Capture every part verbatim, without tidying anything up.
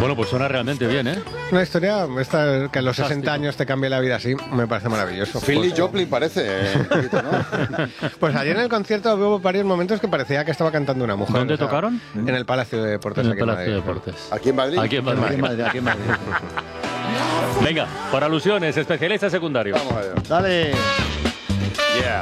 Bueno, pues suena realmente bien, ¿eh? Una historia esta, que a los sesenta años te cambie la vida así, me parece maravilloso. Philly pues, Joplin parece, eh, un poquito, ¿no? Pues ayer en el concierto hubo varios momentos que parecía que estaba cantando una mujer. ¿Dónde o sea, tocaron? En el Palacio de Deportes. En el aquí en Palacio de Madrid. Deportes. ¿Aquí en Madrid? Aquí en Madrid. Aquí en Madrid, aquí en Madrid. Venga, por alusiones, especialista secundario. Vamos a ver. Dale. Yeah.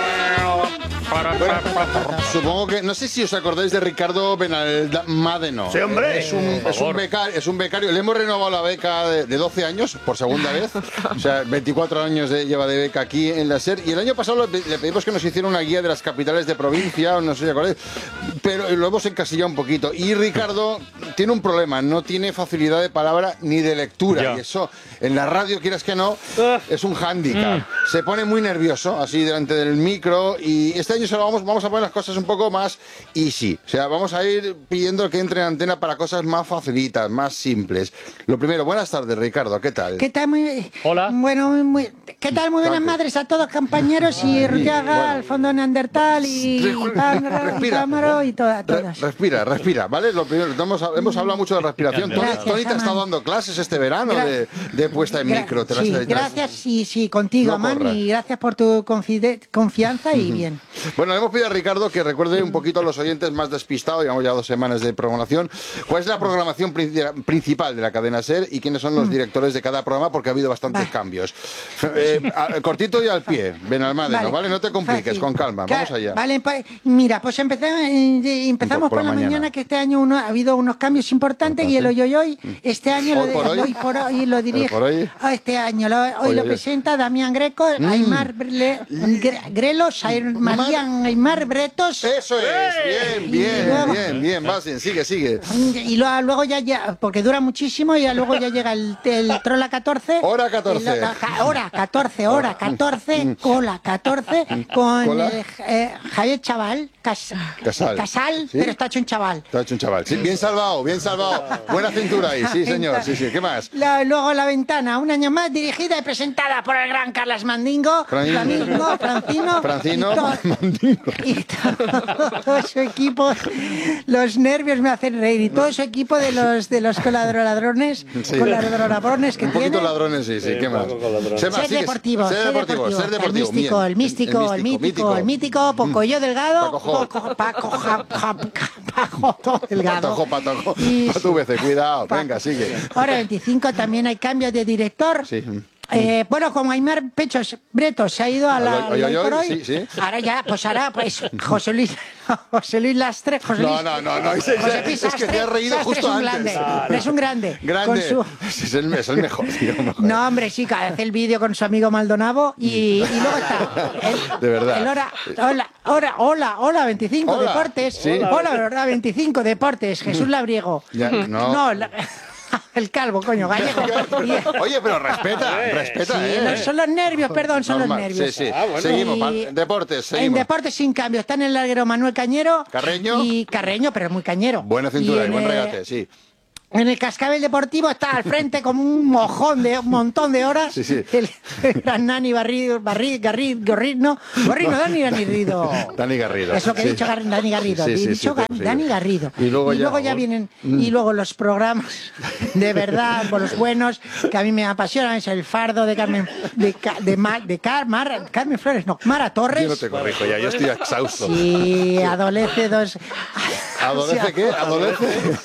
Supongo que, no sé si os acordáis de Ricardo Benalmádeno. Sí, hombre. Es un, es un becario, es un becario. Le hemos renovado la beca de, de doce años por segunda vez. O sea, veinticuatro años de, lleva de beca aquí en la SER. Y el año pasado le, le pedimos que nos hiciera una guía de las capitales de provincia, no sé si acordáis, pero lo hemos encasillado un poquito. Y Ricardo tiene un problema, no tiene facilidad de palabra ni de lectura. Ya. Y eso, en la radio, quieras que no, es un hándicap. Se pone muy nervioso, así delante del micro. Y este año se lo vamos, vamos a poner las cosas un poco más easy. O sea, vamos a ir pidiendo que entre en antena para cosas más facilitas, más simples. Lo primero, buenas tardes, Ricardo, ¿qué tal? ¿Qué tal? Muy, Hola. Bueno, muy, ¿qué tal? Muy buenas Gracias. madres a todos, compañeros, y Rutiaga, bueno. al fondo Neandertal, y Pángaro, y Respira. Cámaro, y todas, Re- todas. respira, respira, ¿vale? Lo primero, hemos, hemos hablado mucho de respiración. Tony, Gracias, Tony te ha estado Aman. dando clases este verano Gra- de, de puesta en Gra- micro. Te las- sí, te las- gracias, sí, sí, contigo, No Amán, corras. y gracias por tu confide- confianza y bien. Bueno, le hemos pedido a Ricardo que recuerde un poquito a los oyentes más despistados, llevamos ya dos semanas de programación, cuál es la programación prin- principal de la cadena SER y quiénes son los directores de cada programa, porque ha habido bastantes Mm. Va. cambios. Eh, a- cortito y al pie, Benalmádeno, ¿vale? Vale. No te compliques, Fácil. con calma, Claro, vamos allá. Vale, pues, mira, pues empezamos, eh, empezamos Por por, la la mañana. mañana. que este año uno, ha habido unos cambios importantes y el hoy hoy hoy, este año Hoy lo, por de- hoy. hoy por hoy lo dirige. por hoy. Ah, este año lo, hoy, Hoy, lo hoy. presenta Damián Greco, Aymar Bre- Gre- Grelos, Aymar- María Aymar Bretos. Eso es, bien, bien, luego- bien, bien, vas bien, sigue, sigue. Y lo- luego ya, ya, porque dura muchísimo, y ya luego ya llega el, el Trola catorce. Hora catorce. El- ca- ca- hora catorce, hora catorce, cola catorce, con Cola. eh, eh, Javier Chaval, Cas- Casal. Casal, ¿Sí? pero está hecho un chaval. Te ha hecho un chaval. Sí, bien salvado, bien salvado. Buena cintura ahí, sí, señor. Sí, sí. ¿Qué más? La- luego La Ventana, un año más, dirigida y presentada por el gran Carlas Mandingo, Fran- Flamingo, Francino, Francino, y todo- Mandingo. y todo su equipo. Los nervios me hacen reír, y todo su equipo de los de los colaboradrones, Sí. colaboradrones que Un poquito tiene. ladrones, sí, sí. ¿Qué más? Sé más, Ser sigue. deportivo, Ser deportivo, ser el deportivo. místico, bien. el místico, el mítico, el mítico, Pocoyo Delgado, Paco Jo. Poco- Paco Ja- Ja- Paco Delgado. Patojo, patojo. Y- Pa' tu veces, cuidado. Pa- Venga, sigue. Hora veinticinco también hay cambios de director. Sí. Eh, bueno, como Aymar Pechos Bretos se ha ido a la Al hoy, al hoy, hoy por hoy, hoy, sí, sí. ahora ya, pues ahora, pues José Luis, José Luis Lastre, José No, Luis, no, no, no, ese- José ese- Luis es que te has reído Sastre justo es un antes. Grande, es un grande. Grande. Con su- Es, el, es el mejor, tío. mejor. no, hombre, sí, que hace el vídeo con su amigo Maldonado y, y luego está el, De verdad. el hora, hola, hola, hola, hola, veinticinco Hola, Deportes. sí. Hola, verdad, veinticinco Deportes. Jesús Labriego. Ya, no. la- el calvo, coño, gallego. Y- Oye, pero respeta, respeta, Sí, ¿eh? no, son los nervios, perdón, son Normal, los nervios. sí, sí. Ah, bueno. Seguimos, Y- pa- deportes, En seguimos. deportes sin cambio, está en el larguero Manuel Cañero. Carreño. Y Carreño, pero muy cañero. Buena cintura y, en, buen eh, regate, sí. En el cascabel deportivo está al frente como un mojón de un montón de horas. Sí, sí. El, el gran Nani Barrido, Barri, Garri, Gorrino, Gorrino, Dani Garrido. Dani Garrido. Es lo que sí. he dicho, Gar- Dani Garrido. Sí, he sí, dicho sí, Gar- sí. Dani Garrido. Y luego ya- Mm. vienen, y luego los programas de verdad, por los buenos, que a mí me apasionan, es El Fardo de Carmen, de, Ca- de, Ma- de Car- Mar- Carmen Flores, no, Mara Torres. Yo no te corrijo ya, yo estoy exhausto. Sí, adolece dos. ¿Adolece qué? ¿Adolece?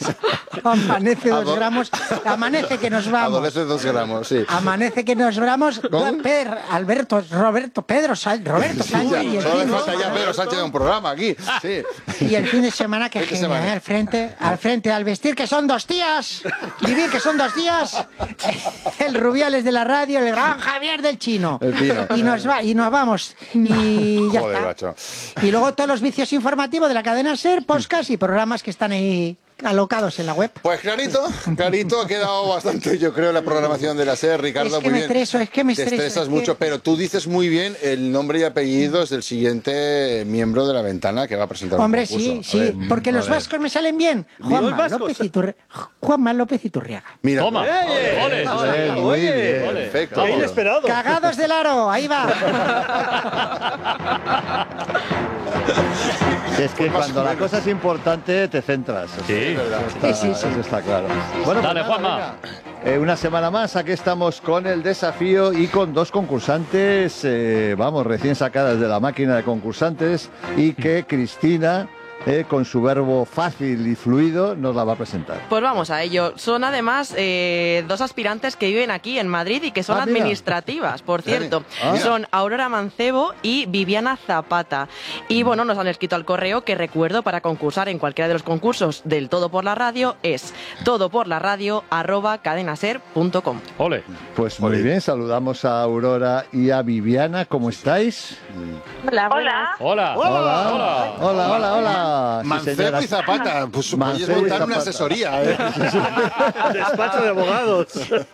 Amanece dos Ado- gramos. Amanece que nos vamos. Adolece dos gramos, sí. Amanece que nos vamos. ¿Con? Per, Alberto, Roberto, Pedro, Sa- Roberto Sí, Sánchez ya, y el solo le fin de falta ya semana- Pedro Sánchez de un programa aquí. Sí. Y el fin de semana que Fin de genial, semana. al frente, al frente, al vestir que son dos días, vivir que son dos días, el Rubiales de la radio, el gran Javier del Chino. El Pino. Y nos va, y nos vamos. Y ya Joder, está. macho. Y luego todos los vicios informativos de la cadena SER, podcast y programas que están ahí alocados en la web. Pues clarito, clarito, ha quedado bastante, yo creo, la programación de la SER, Ricardo, Es que muy me bien. estreso, es que me Te estreso, estresas es que- mucho, pero tú dices muy bien el nombre y apellidos del siguiente miembro de la ventana que va a presentar Hombre, un concurso. sí, A sí, ver, porque a los ver. vascos me salen bien. Juanma López, Iturri- Juanma López Iturriaga. Mira, Toma. ¡Oye! Ole. Oye, muy oye, bien, ole. perfecto. ¡Qué inesperado! Cagados del aro, ahí va. Es que cuando la cosa es importante te centras. Sí, eso está, Sí, sí, sí. eso está claro. Bueno, Dale, pues nada, Juanma. venga. Eh, una semana más, aquí estamos con el desafío y con dos concursantes, eh, vamos, recién sacadas de la máquina de concursantes y que Cristina, eh, con su verbo fácil y fluido, nos la va a presentar. Pues vamos a ello. Son además eh, dos aspirantes que viven aquí en Madrid y que son Ah, mira. administrativas, por cierto. Ah. Son Aurora Mancebo y Viviana Zapata. Y bueno, nos han escrito al correo que recuerdo para concursar en cualquiera de los concursos del Todo por la Radio es todoporlaradio arroba cadenaser punto com. Ole. Pues muy bien, saludamos a Aurora y a Viviana, ¿cómo estáis? Hola, Hola. Hola. Hola, Hola. hola, hola, hola. Sí, Mancebo señora. y Zapata, pues podéis Mancebo y montar una Zapata. asesoría, ¿eh? Despacho de abogados.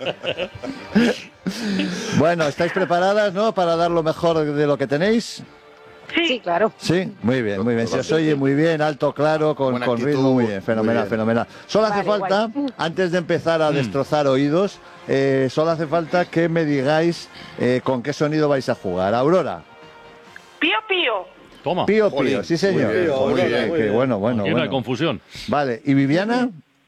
Bueno, ¿estáis preparadas, no, para dar lo mejor de lo que tenéis? Sí, claro. Sí, muy bien, muy bien. Se os oye muy bien, alto, claro, con, Buena con actitud, ritmo, muy bien, fenomenal, muy bien. fenomenal. Solo hace Vale, falta, antes de empezar a destrozar oídos, eh, solo hace falta que me digáis eh, con qué sonido vais a jugar. Aurora, Pío, pío. Toma. pío, Jolín, pío, sí señor. muy bien, Muy Aurora, bien, muy qué bien. bueno, bueno, Aquí no hay bueno. confusión. Vale, ¿y Viviana?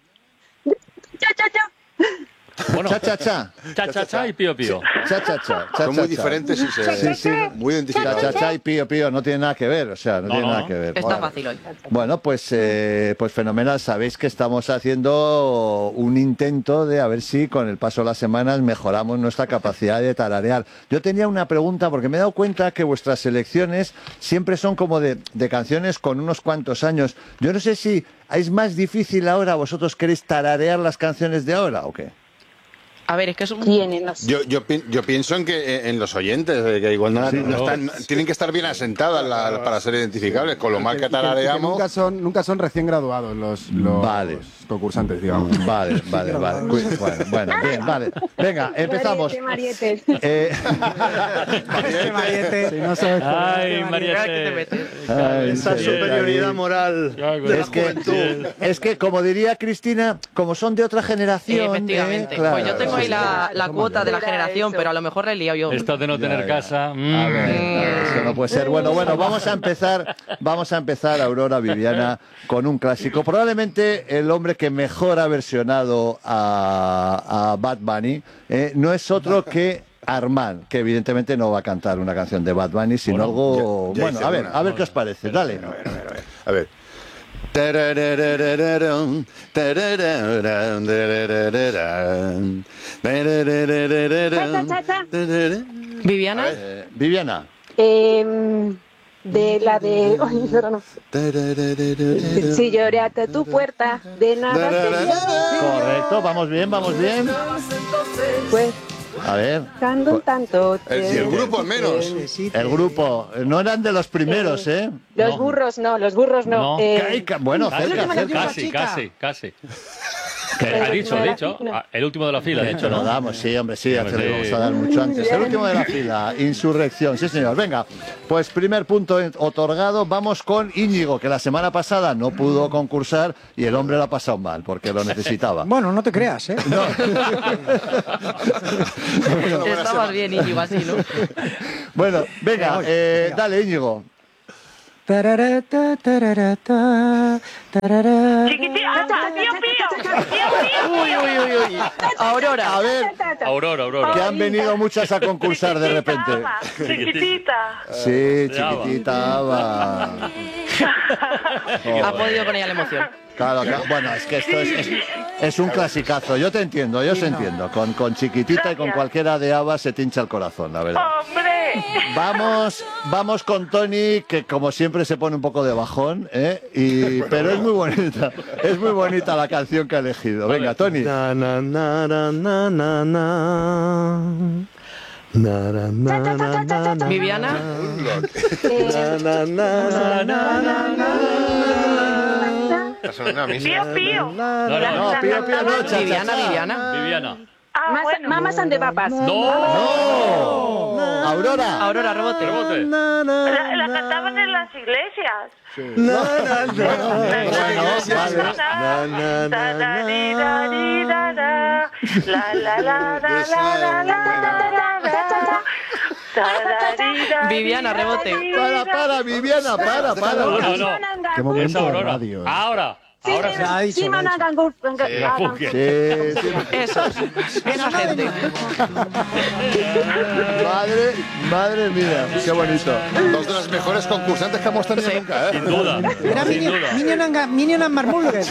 Cha, cha, cha. Bueno, Cha, cha, cha. cha, cha, cha y pío, pío. Cha, cha, cha. cha, Son cha, muy cha. diferentes y se, Sí, sí. muy Cha, identificados. cha, cha y pío, pío, no tiene nada que ver, o sea, no, No, tiene no. nada que ver. Está Vale. fácil hoy. Bueno, pues, eh, pues fenomenal. Sabéis que estamos haciendo un intento de a ver si con el paso de las semanas mejoramos nuestra capacidad de tararear. Yo tenía una pregunta porque me he dado cuenta que vuestras selecciones siempre son como de, de canciones con unos cuantos años. Yo no sé si es más difícil ahora, vosotros queréis tararear las canciones de ahora o qué. A ver, es que es un... Tienen los... Yo, yo, pi- yo pienso en que eh, en los oyentes, eh, que igual no, no están, tienen que estar bien asentadas la- para ser identificables, con lo mal que Y que tarareamos. nunca son, nunca son recién graduados los, los Vale. concursantes, digamos. Vale, vale, vale. Cu- Bueno, bueno, bien, vale. Venga, empezamos. Mariete, Eh, Mariete, si no sabes cómo- Ay, Mira que te María. metes. ay, Esa sí, superioridad ahí. moral de la Es que, juventud. es que, como diría Cristina, como son de otra generación. Efectivamente. eh, claro, Pues yo tengo ahí sí, la, la cuota de la Era generación, eso. pero a lo mejor la he liado yo. Esto de no Ya, tener ya. casa. A mm. ver, eso no puede ser. Bueno, bueno, vamos a empezar, vamos a empezar, Aurora, Viviana, con un clásico. Probablemente el hombre que mejor ha versionado a, a Bad Bunny eh, no es otro que Armand, que evidentemente no va a cantar una canción de Bad Bunny, sino Bueno, algo... ya- ya bueno, hice a ver, una. a ver qué os parece, dale. A ver. Tarararararam, tararararam, tararararam, tararararam, Cha, cha, cha. tararararam. Viviana, Eh, Viviana. Em, de la de... Ay, ahora no. Tararararam. Si lloré hasta tu puerta, de nada te Correcto, vamos bien, vamos bien. pues A ver, cantando un tanto. El, si el grupo al menos. el grupo, no eran de los primeros, ¿eh? Los No. burros no, los burros no. No. Eh, Ay, ca- Bueno, Casi, cerca, cerca. casi, chica. casi, casi. Que- Ha dicho, no ha era dicho. digno. Ah, El último de la fila, ha De dicho, hecho, lo ¿no? damos, sí, hombre, sí, Hombre, hace le sí. vamos a dar mucho antes. El último de la fila, Insurrección, sí señor. Venga, pues primer punto otorgado, vamos con Íñigo, que la semana pasada no pudo concursar y el hombre lo ha pasado mal, porque lo necesitaba. Bueno, no te creas, ¿eh? estabas bien, Íñigo, así, ¿no? Bueno, venga, eh, dale Íñigo. Tararata, tararata, tarara. Chiquitita, pío, pío. Pío, pío. Uy, uy, uy, uy. Aurora. A ver, Aurora, Aurora. que han venido muchas a concursar de repente. Ava, Chiquitita. Sí, De Ava. chiquitita Ava. Ha podido con ella la emoción. Claro, claro. Bueno, es que esto es, es, es un clasicazo. Yo te entiendo, yo te entiendo. Con, con chiquitita y con Gracias. cualquiera de Ava se te hincha el corazón, la verdad. Hombre. Vamos, vamos con Tony, que como siempre se pone un poco de bajón, ¿eh? Y, pero es muy bonita, es muy bonita la canción que ha elegido. Venga, Tony. Na, na, na, na, na, na, na. Na, na, na, na, na, na. Viviana, Eh, Na, na, na, na, na, na. Está sonando a mí. Pío, pío. No, no, No, no. pío, pío, no, cha, cha, Viviana, cha. Viviana. Viviana. Ah, Mas- bueno. Mamas and the papas. ¡No! Aurora. Aurora, rebote. Rebote. Na, na, La, la cantaban en las iglesias. na, na, na. Bueno, vale. Na, na, na, na. La la la la la la la la la. Tararira, Viviana, rebote. Para, para, Viviana, para, para. No, no, no. Qué Es momento de Aurora. radio. Ahora. Ahora sí. Se ha dicho, lo ha dicho. Sí, sí. Eso. Esa gente. Madre, madre mía, qué bonito. Dos de las mejores concursantes que hemos tenido Sí. nunca, ¿eh? Sin duda. Era Sin Minion, duda. Minion, and- Minion and Marmulger.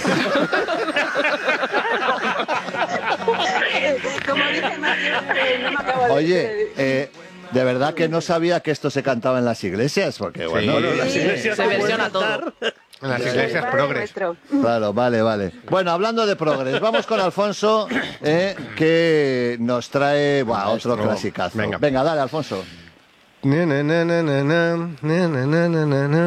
Como dice Mario, eh, no me acabo de Oye, eh, de verdad que no sabía que esto se cantaba en las iglesias, porque bueno, las iglesias Se versiona todo. En las Sí, iglesias Padre progres. nuestro. claro, vale, vale. Bueno, hablando de progres, vamos con Alfonso, eh, que nos trae buah, otro Maestro. clasicazo. Venga. Venga, dale, Alfonso. Na, na, na, na, na, na, na, na, na, na, na.